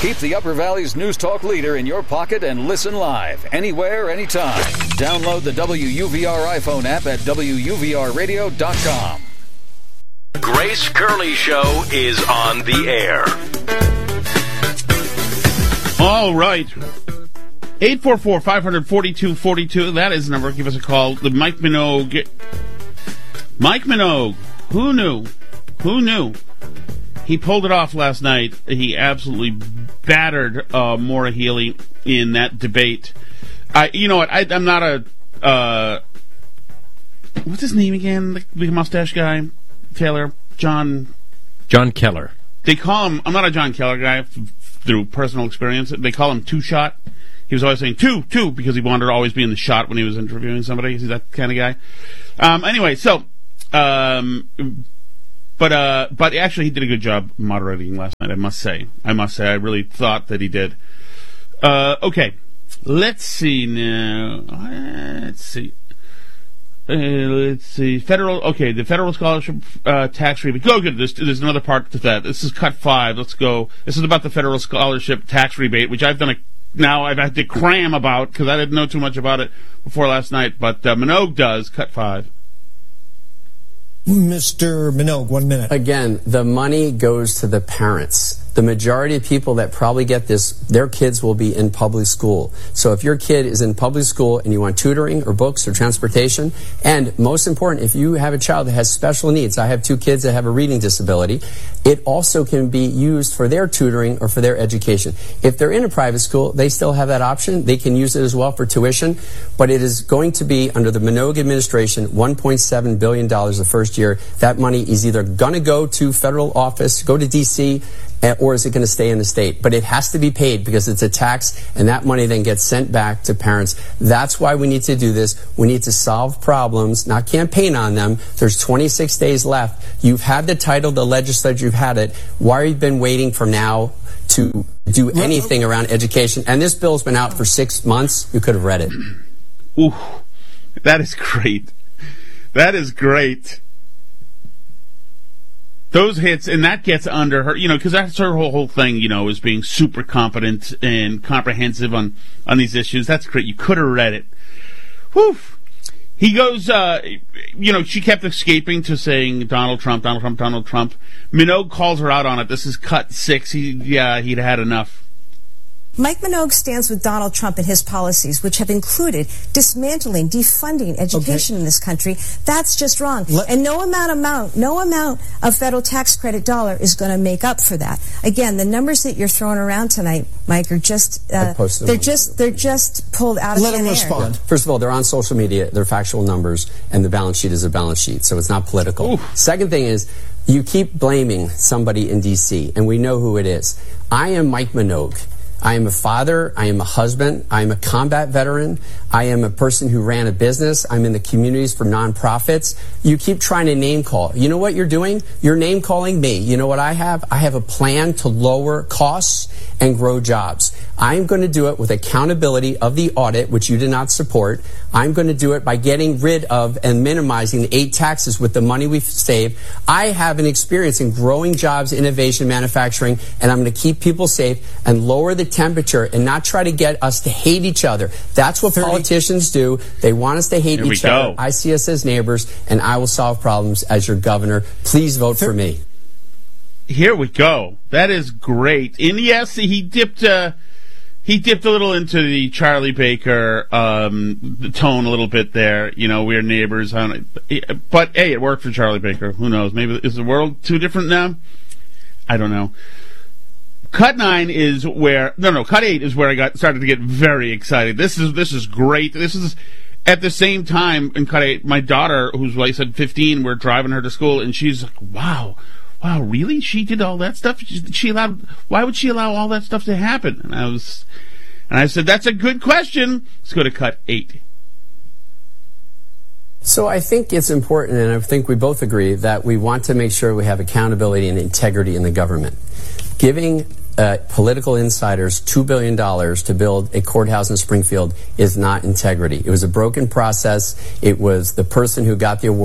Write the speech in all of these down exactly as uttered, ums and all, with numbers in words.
Keep the Upper Valley's News Talk leader in your pocket and listen live, anywhere, anytime. Download the W U V R iPhone app at W U V R radio dot com. Grace Curley Show is on the air. All right. eight four four, five four two, four two. That is the number. Give us a call. The Mike Minogue. Mike Minogue. Who knew? Who knew? He pulled it off last night. He absolutely battered uh, Maura Healey in that debate. I, you know what? I, I'm not a. Uh, what's his name again? The, the mustache guy, Taylor, John. John Keller. They call him. I'm not a John Keller guy f- through personal experience. They call him Two Shot. He was always saying two, two because he wanted to always be in the shot when he was interviewing somebody. He's that kind of guy. Um, anyway, so. Um, But uh, but actually, he did a good job moderating last night. I must say, I must say, I really thought that he did. Uh, okay, let's see now. Let's see. Uh, let's see. Federal. Okay, the federal scholarship uh, tax rebate. Go good. There's, there's another part to that. This is cut five. Let's go. This is about the federal scholarship tax rebate, which I've done a now I've had to cram about because I didn't know too much about it before last night. But uh, Minogue does cut five. Mister Minogue, one minute. Again, the money goes to the parents. The majority of people that probably get this, their kids will be in public school. So if your kid is in public school and you want tutoring or books or transportation, and most important, if you have a child that has special needs, I have two kids that have a reading disability, it also can be used for their tutoring or for their education. If they're in a private school, they still have that option. They can use it as well for tuition, but it is going to be, under the Minogue administration, one point seven billion dollars the first year. That money is either going to go to federal office, go to D C, or is it going to stay in the state? But it has to be paid because it's a tax, and that money then gets sent back to parents. That's why we need to do this. We need to solve problems, not campaign on them. There's twenty-six days left. You've had the title, the legislature, you've had it. Why have you been waiting for now to do anything around education? And this bill's been out for six months. You could have read it. Ooh, that is great. That is great. Those hits, and that gets under her, you know, because that's her whole, whole thing, you know, is being super competent and comprehensive on, on these issues. That's great. You could have read it. Whew. He goes, uh, you know, she kept escaping to saying Donald Trump, Donald Trump, Donald Trump. Minogue calls her out on it. This is cut six. He, yeah, he'd had enough. Mike Minogue stands with Donald Trump and his policies, which have included dismantling, defunding education okay. in this country. That's just wrong. Let- and no amount amount, no amount of federal tax credit dollar is going to make up for that. Again, the numbers that you're throwing around tonight, Mike, are just uh, they're just they're just pulled out of Let thin him air. respond. First of all, they're on social media. They're factual numbers, and the balance sheet is a balance sheet, so it's not political. Ooh. Second thing is, you keep blaming somebody in D C, and we know who it is. I am Mike Minogue. I am a father, I am a husband, I am a combat veteran, I am a person who ran a business, I'm in the communities for nonprofits. You keep trying to name call. You know what you're doing? You're name calling me. You know what I have? I have a plan to lower costs and grow jobs. I'm going to do it with accountability of the audit, which you did not support. I'm going to do it by getting rid of and minimizing the eight taxes with the money we've saved. I have an experience in growing jobs, innovation, manufacturing, and I'm going to keep people safe and lower the temperature and not try to get us to hate each other. That's what thirty politicians do. They want us to hate Here each other. Go. I see us as neighbors, and I will solve problems as your governor. Please vote for me. Here we go. That is great. And yes, he dipped uh, he dipped a little into the Charlie Baker um, the tone a little bit there. You know, we're neighbors. On it. But, hey, it worked for Charlie Baker. Who knows? Maybe is the world too different now? I don't know. Cut nine is where no no cut eight is where I got started to get very excited. This is this is great. This is at the same time in cut eight. My daughter, who's like I said fifteen, we're driving her to school, and she's like, "Wow, wow, really? She did all that stuff? She, she allowed? Why would she allow all that stuff to happen?" And I was, and I said, "That's a good question." Let's go to cut eight. So I think it's important, and I think we both agree that we want to make sure we have accountability and integrity in the government. Giving uh, political insiders two billion dollars to build a courthouse in Springfield is not integrity. It was a broken process. It was the person who got the award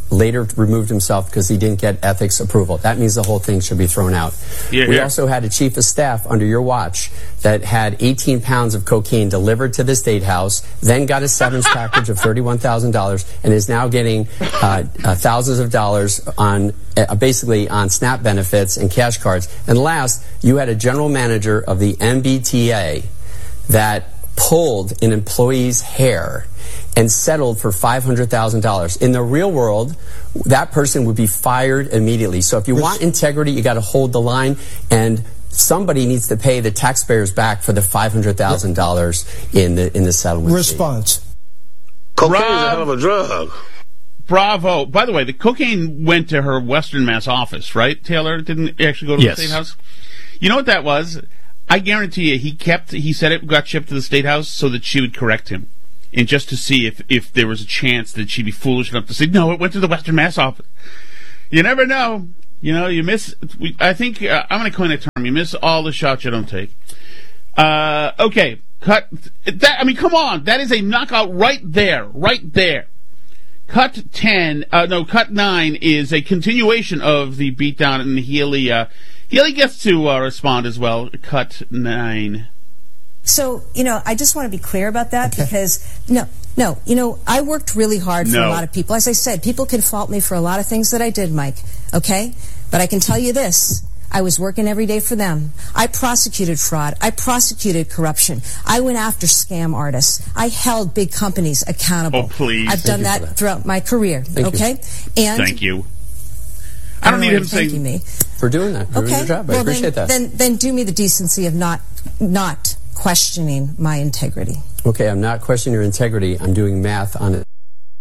later removed himself because he didn't get ethics approval. That means the whole thing should be thrown out. Yeah, we yeah. also had a chief of staff under your watch that had eighteen pounds of cocaine delivered to the State House, then got a severance package of thirty-one thousand dollars, and is now getting uh, uh, thousands of dollars on uh, basically on SNAP benefits and cash cards. And last, you had a general manager of the M B T A that pulled an employee's hair and settled for five hundred thousand dollars. In the real world, that person would be fired immediately. So if you want integrity, you got to hold the line, and somebody needs to pay the taxpayers back for the five hundred thousand dollars in the in the settlement. Response. Fee. Cocaine is a hell of a drug. Bravo. By the way, the cocaine went to her Western Mass office, right, Taylor? It didn't actually go to yes. the State House? You know what that was? I guarantee you he kept, he said it got shipped to the State House so that she would correct him. And just to see if, if there was a chance that she'd be foolish enough to say, no, it went to the Western Mass office. You never know. You know, you miss, we, I think, uh, I'm going to coin a term, you miss all the shots you don't take. Uh, okay, cut, that, I mean, come on, that is a knockout right there, right there. Cut ten, uh, no, cut nine is a continuation of the beatdown, and Healy, uh, Healy gets to uh, respond as well. Cut nine. So, you know, I just want to be clear about that okay. because, no, no, you know, I worked really hard for no. a lot of people. As I said, people can fault me for a lot of things that I did, Mike, okay? But I can tell you this. I was working every day for them. I prosecuted fraud. I prosecuted corruption. I went after scam artists. I held big companies accountable. Oh, please. I've done that, that throughout my career, Thank okay? You. And Thank you. I, I don't need him thanking saying... me. For doing that. For okay. doing your job. I well, appreciate then, that. Then, then do me the decency of not, not questioning my integrity. Okay, I'm not questioning your integrity. I'm doing math on it.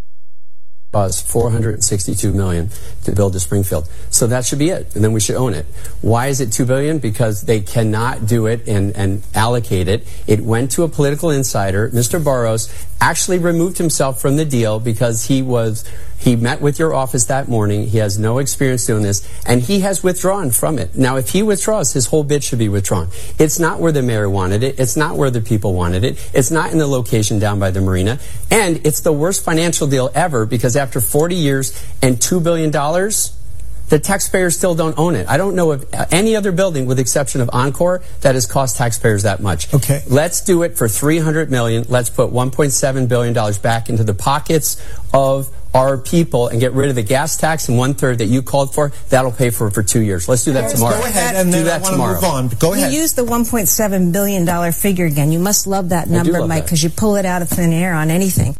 Cost four hundred sixty-two million dollars to build a Springfield. So that should be it, and then we should own it. Why is it two billion dollars? Because they cannot do it and, and allocate it. It went to a political insider. Mister Barros actually removed himself from the deal because he was he met with your office that morning. He has no experience doing this, and he has withdrawn from it. Now, if he withdraws, his whole bid should be withdrawn. It's not where the mayor wanted it. It's not where the people wanted it. It's not in the location down by the marina. And it's the worst financial deal ever because after forty years and two billion dollars, the taxpayers still don't own it. I don't know of any other building, with the exception of Encore, that has cost taxpayers that much. Okay. Let's do it for three hundred million dollars. Let's put one point seven billion dollars back into the pockets of our people and get rid of the gas tax and one third that you called for. That'll pay for it for two years. Let's do that tomorrow. Go ahead, and then do that I want to tomorrow. move on. Go ahead. You use the one point seven billion dollars figure again. You must love that number, love Mike, that. because you pull it out of thin air on anything.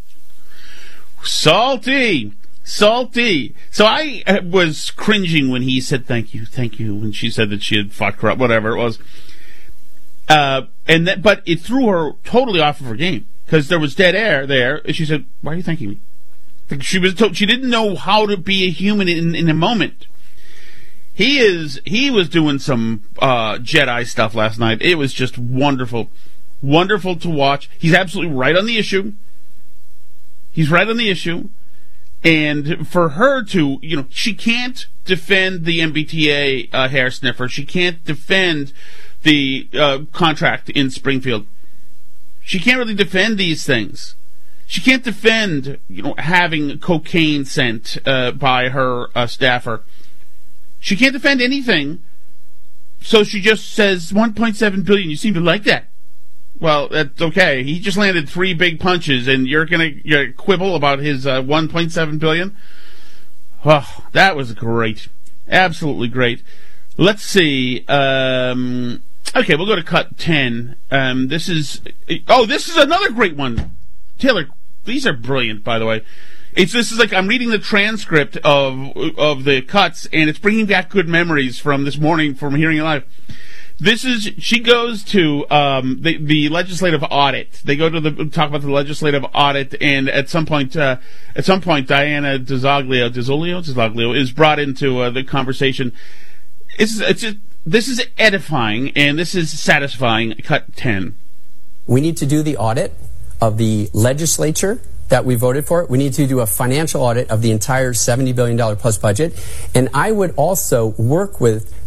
Salty. Salty. So I uh, was cringing when he said thank you, thank you, when she said that she had fought corrupt, whatever it was. Uh, and that, but it threw her totally off of her game because there was dead air there. And she said, "Why are you thanking me?" Like she was told, she didn't know how to be a human in, in a moment. He is. He was doing some uh, Jedi stuff last night. It was just wonderful, wonderful to watch. He's absolutely right on the issue. He's right on the issue. And for her to, you know, she can't defend the M B T A uh, hair sniffer. She can't defend the uh, contract in Springfield. She can't really defend these things. She can't defend, you know, having cocaine sent uh, by her uh, staffer. She can't defend anything. So she just says one point seven billion dollars. You seem to like that. Well, that's okay. He just landed three big punches, and you're going to quibble about his uh, one point seven billion dollars? Oh, that was great. Absolutely great. Let's see. Um, okay, we'll go to cut ten. Um, this is... Oh, this is another great one. Taylor, these are brilliant, by the way. It's This is like I'm reading the transcript of of the cuts, and it's bringing back good memories from this morning from hearing it live. This is, she goes to um, the, the legislative audit. They go to the, talk about the legislative audit, and at some point, uh, at some point, Diana DeZoglio, DeZoglio, DeZoglio is brought into uh, the conversation. It's, it's just, this is edifying, and this is satisfying. Cut ten. We need to do the audit of the legislature that we voted for. We need to do a financial audit of the entire seventy billion dollars plus budget. And I would also work with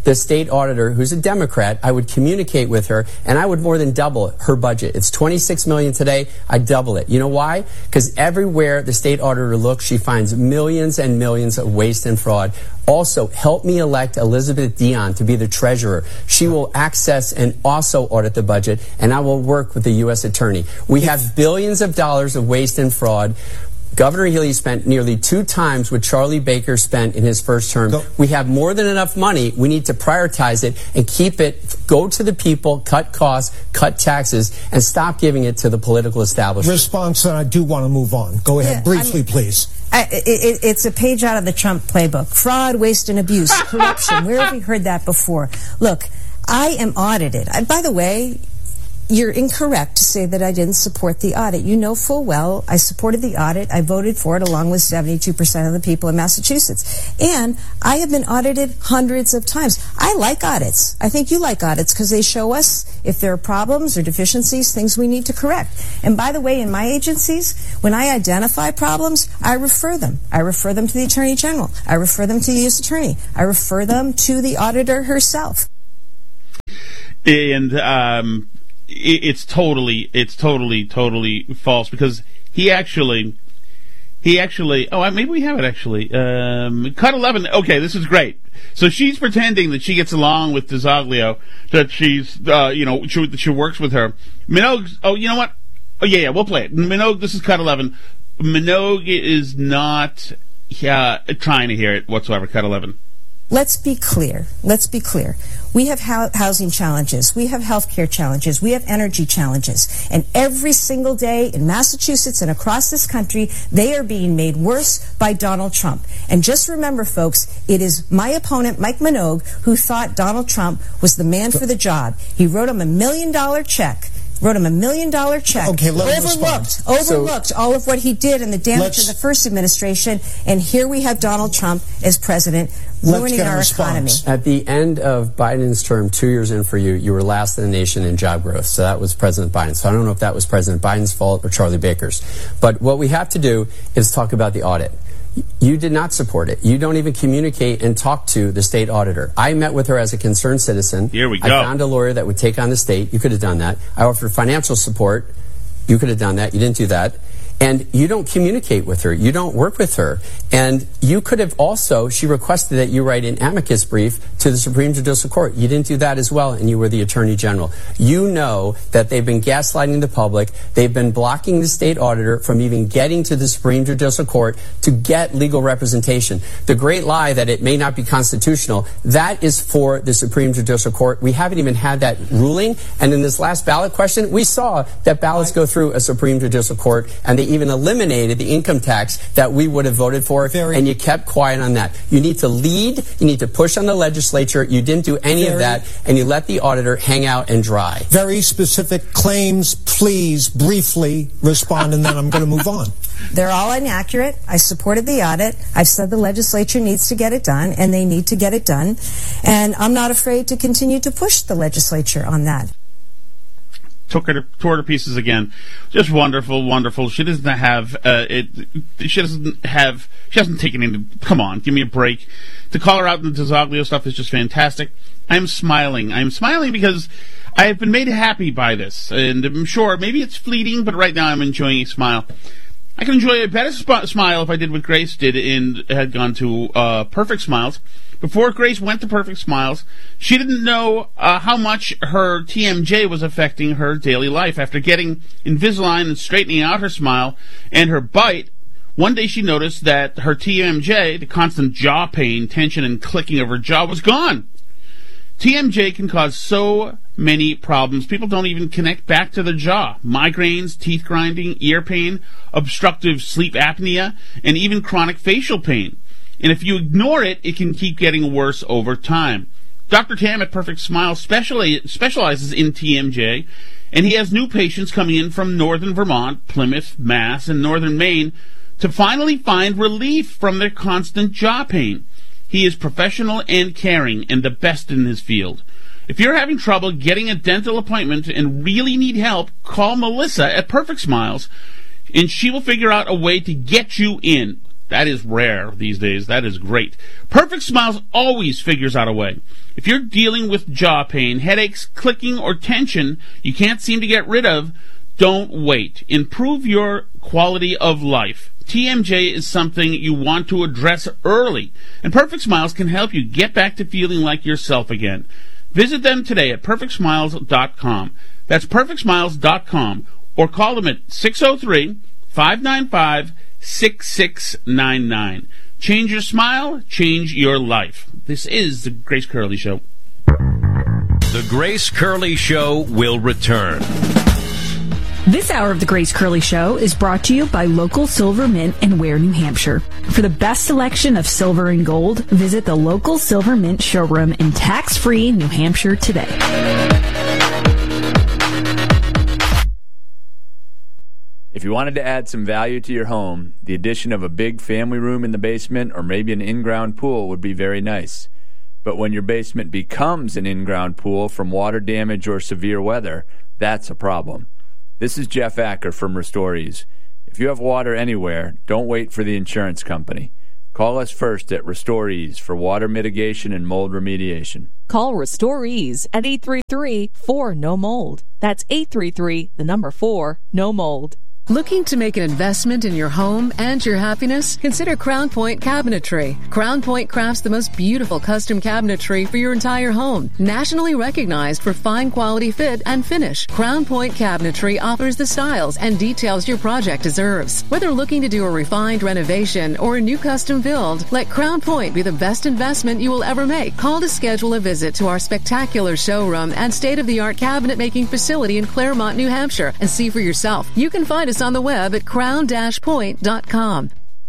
the state auditor, who's a Democrat, I would communicate with her, and I would more than double her budget. It's twenty-six million dollars today. I double it. You know why? Because everywhere the state auditor looks, she finds millions and millions of waste and fraud. Also, help me elect Elizabeth Dion to be the treasurer. She will access and also audit the budget, and I will work with the U S attorney. We have billions of dollars of waste and fraud. Governor Healy spent nearly two times what Charlie Baker spent in his first term. Go. We have more than enough money. We need to prioritize it and keep it, go to the people, cut costs, cut taxes, and stop giving it to the political establishment. Response, and I do want to move on. Go ahead, yeah, briefly, I mean, please. I, it, it's a page out of the Trump playbook. Fraud, waste, and abuse, corruption. Where have we heard that before? Look, I am audited. I, by the way, you're incorrect to say that I didn't support the audit. You know full well I supported the audit. I voted for it along with seventy-two percent of the people in Massachusetts. And I have been audited hundreds of times. I like audits. I think you like audits because they show us if there are problems or deficiencies, things we need to correct. And by the way, in my agencies, when I identify problems, I refer them. I refer them to the Attorney General. I refer them to the U S Attorney. I refer them to the auditor herself. And, um... it's totally, it's totally, totally false because he actually, he actually, oh, maybe we have it actually. Um, cut eleven. Okay, this is great. So she's pretending that she gets along with DiZoglio, that she's, uh, you know, she, she works with her. Minogue, oh, you know what? Oh, yeah, yeah, we'll play it. Minogue, this is cut eleven. Minogue is not uh, trying to hear it whatsoever, cut eleven. Let's be clear. Let's be clear. We have ho- housing challenges. We have healthcare challenges. We have energy challenges. And every single day in Massachusetts and across this country, they are being made worse by Donald Trump. And just remember, folks, it is my opponent, Mike Minogue, who thought Donald Trump was the man for the job. He wrote him a million dollar check. Wrote him a million dollar check. Okay, let him overlooked, respond. overlooked So, all of what he did and the damage of the first administration. And here we have Donald Trump as president, ruining our economy. At the end of Biden's term, two years in for you, you were last in the nation in job growth. So that was President Biden. So I don't know if that was President Biden's fault or Charlie Baker's. But what we have to do is talk about the audit. You did not support it. You don't even communicate and talk to the state auditor. I met with her as a concerned citizen. Here we go. I found a lawyer that would take on the state. You could have done that. I offered financial support. You could have done that. You didn't do that. And you don't communicate with her. You don't work with her. And you could have also, she requested that you write an amicus brief to the Supreme Judicial Court. You didn't do that as well, and you were the Attorney General. You know that they've been gaslighting the public. They've been blocking the state auditor from even getting to the Supreme Judicial Court to get legal representation. The great lie that it may not be constitutional, that is for the Supreme Judicial Court. We haven't even had that ruling. And in this last ballot question, we saw that ballots go through a Supreme Judicial Court, and they even eliminated the income tax that we would have voted for, Very. and you kept quiet on that. You need to lead. You need to push on the legislature. You didn't do any Very. of that, and you let the auditor hang out and dry. Very specific claims. Please briefly respond, and then I'm going to move on. They're all inaccurate. I supported the audit. I've said the legislature needs to get it done, and they need to get it done. And I'm not afraid to continue to push the legislature on that. Took her to, tore her to pieces again. Just wonderful, wonderful. She doesn't have uh, it. She doesn't have. She hasn't taken any. Come on, give me a break. To call her out in the DiZoglio stuff is just fantastic. I'm smiling. I'm smiling because I have been made happy by this, and I'm sure maybe it's fleeting, but right now I'm enjoying a smile. I can enjoy a better sp- smile if I did what Grace did and had gone to uh, Perfect Smiles. Before Grace went to Perfect Smiles, she didn't know uh, how much her T M J was affecting her daily life. After getting Invisalign and straightening out her smile and her bite, one day she noticed that her T M J, the constant jaw pain, tension, and clicking of her jaw, was gone. T M J can cause so many problems. People don't even connect back to their jaw. Migraines, teeth grinding, ear pain, obstructive sleep apnea, and even chronic facial pain. And if you ignore it, it can keep getting worse over time. Doctor Tam at Perfect Smile speciali- specializes in T M J, and he has new patients coming in from northern Vermont, Plymouth, Mass, and northern Maine to finally find relief from their constant jaw pain. He is professional and caring and the best in his field. If you're having trouble getting a dental appointment and really need help, call Melissa at Perfect Smiles, and she will figure out a way to get you in. That is rare these days. That is great. Perfect Smiles always figures out a way. If you're dealing with jaw pain, headaches, clicking, or tension you can't seem to get rid of, don't wait. Improve your quality of life. T M J is something you want to address early, and Perfect Smiles can help you get back to feeling like yourself again. Visit them today at perfect smiles dot com. That's perfect smiles dot com, or call them at six oh three, five nine five, six six nine nine. Change your smile, change your life. This is the Grace Curley Show. The Grace Curley Show will return. This hour of the Grace Curley Show is brought to you by Local Silver Mint in Ware, New Hampshire. For the best selection of silver and gold, visit the Local Silver Mint showroom in tax-free New Hampshire today. If you wanted to add some value to your home, the addition of a big family room in the basement or maybe an in-ground pool would be very nice. But when your basement becomes an in-ground pool from water damage or severe weather, that's a problem. This is Jeff Acker from Restorees. If you have water anywhere, don't wait for the insurance company. Call us first at Restorees for water mitigation and mold remediation. Call Restorees at eight three three, four, no mold. That's eight three three, the number four, no mold. Looking to make an investment in your home and your happiness? Consider Crown Point Cabinetry. Crown Point crafts the most beautiful custom cabinetry for your entire home. Nationally recognized for fine quality fit and finish, Crown Point Cabinetry offers the styles and details your project deserves. Whether looking to do a refined renovation or a new custom build, let Crown Point be the best investment you will ever make. Call to schedule a visit to our spectacular showroom and state-of-the-art cabinet making facility in Claremont, New Hampshire, and see for yourself. You can find us on the web at crown dash point dot com.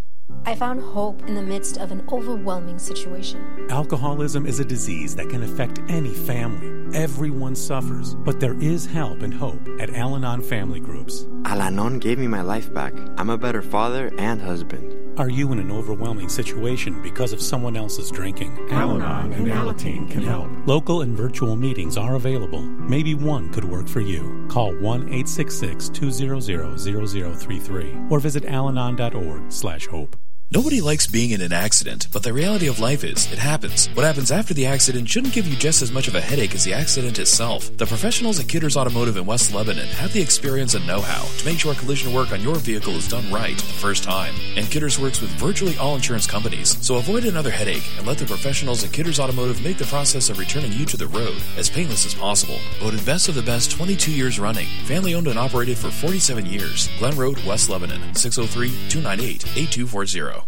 I found hope in the midst of an overwhelming situation. Alcoholism is a disease that can affect any family. Everyone suffers, but there is help and hope at Al-Anon Family Groups. Al-Anon gave me my life back. I'm a better father and husband. Are you in an overwhelming situation because of someone else's drinking? Al-Anon and Alateen can help. Local and virtual meetings are available. Maybe one could work for you. Call one eight six six, two zero zero, zero zero three three or visit alanon dot org slash hope. Nobody likes being in an accident, but the reality of life is, it happens. What happens after the accident shouldn't give you just as much of a headache as the accident itself. The professionals at Kidders Automotive in West Lebanon have the experience and know-how to make sure collision work on your vehicle is done right the first time. And Kidders works with virtually all insurance companies, so avoid another headache and let the professionals at Kidders Automotive make the process of returning you to the road as painless as possible. Voted best of the best twenty-two years running. Family owned and operated for forty-seven years. Glen Road, West Lebanon, six oh three, two nine eight, eight two four zero.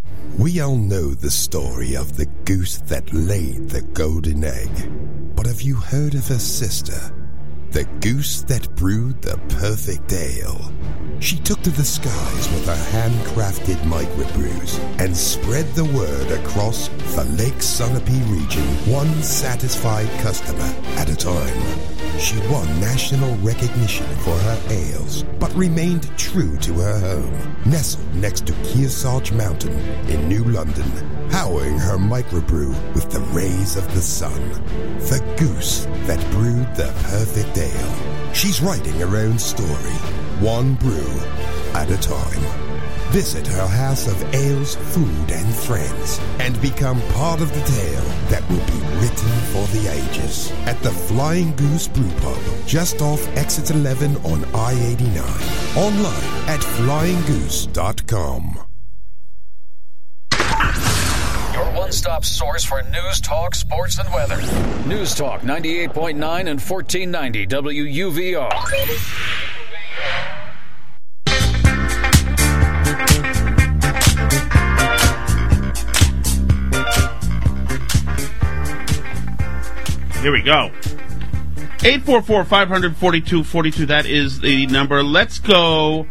We all know the story of the goose that laid the golden egg. But have you heard of her sister? The goose that brewed the perfect ale. She took to the skies with her handcrafted microbrews and spread the word across the Lake Sunapee region, one satisfied customer at a time. She won national recognition for her ales, but remained true to her home, nestled next to Kearsarge Mountain in New London, powering her microbrew with the rays of the sun. The goose that brewed the perfect ale. She's writing her own story, one brew at a time. Visit her house of ales, food, and friends, and become part of the tale that will be written for the ages at the Flying Goose Brew Pub, just off Exit eleven on I eighty-nine. Online at flying goose dot com. Your one-stop source for news, talk, sports, and weather. News Talk ninety-eight point nine and fourteen ninety W U V R. Here we go. eight four four, five four two, four two, that is the number. Let's go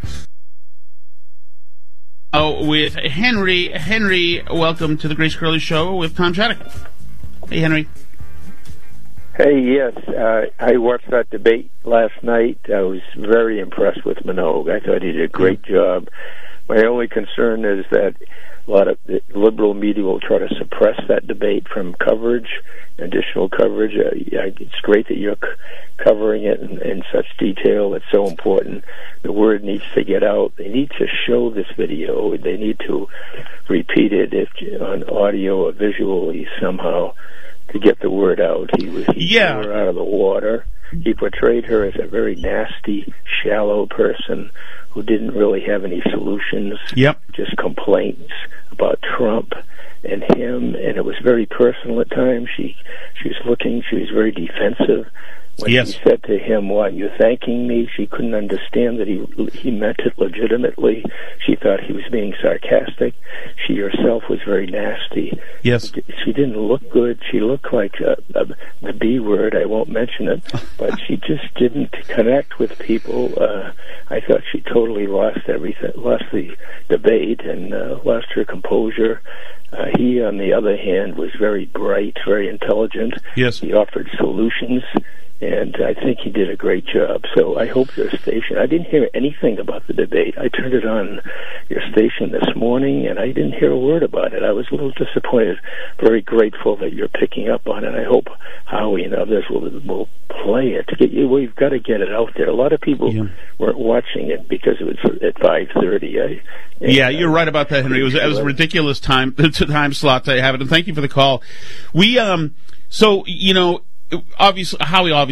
oh, with Henry. Henry, welcome to the Grace Curley Show with Tom Shattuck. Hey, Henry. Hey, yes. Uh, I watched that debate last night. I was very impressed with Minogue. I thought he did a great job. My only concern is that a lot of the liberal media will try to suppress that debate from coverage, additional coverage. Uh, yeah, it's great that you're c- covering it in, in such detail. It's so important. The word needs to get out. They need to show this video. They need to repeat it if on audio or visually somehow to get the word out. He was he yeah. threw her out of the water. He portrayed her as a very nasty, shallow person who didn't really have any solutions, yep. just complaints about Trump and him, and it was very personal at times. She she was looking, she was very defensive. When yes. he said to him, "Why, you're thanking me?" She couldn't understand that he he meant it legitimately. She thought he was being sarcastic. She herself was very nasty. Yes. She didn't look good. She looked like a, a, the B word. I won't mention it, but she just didn't connect with people. Uh, I thought she totally lost everything, lost the debate, and uh, lost her composure. Uh, he, on the other hand, was very bright, very intelligent. Yes. He offered solutions, and I think he did a great job. So I hope your station... I didn't hear anything about the debate. I turned it on your station this morning, and I didn't hear a word about it. I was a little disappointed. Very grateful that you're picking up on it. I hope Howie and others will will play it. Get you, we've got to get it out there. A lot of people yeah. weren't watching it because it was at five thirty. I, yeah, you're right about that, Henry. It was, it was a ridiculous time, time slot to have it, and thank you for the call. We, um, so, you know, obviously, Howie obviously